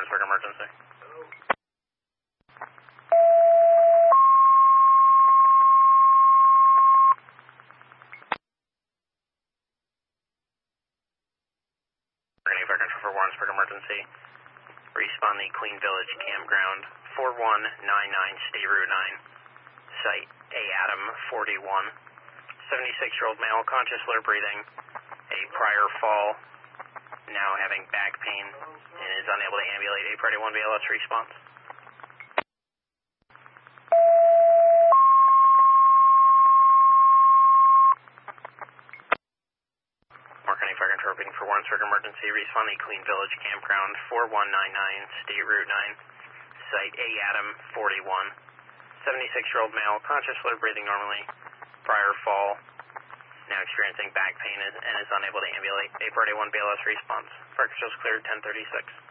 Warrensburg emergency. Fire control for Warrensburg emergency. Respond the Queen Village Campground, 4199 State Route 9. Site A. Adam, 41. 76-year-old male, conscious, low breathing. A prior fall, now having back pain, and is unable to ambulate. A Priority 1 BLS response. County Fire Control repeating for Warrensburg emergency. Respond the Queen Village Campground, 4199 State Route 9. Site A. Adam, 41. 76-year-old male, conscious, low breathing normally. Prior fall, now experiencing back pain and is unable to ambulate. A Priority 1 BLS response. Fire control is cleared 1036.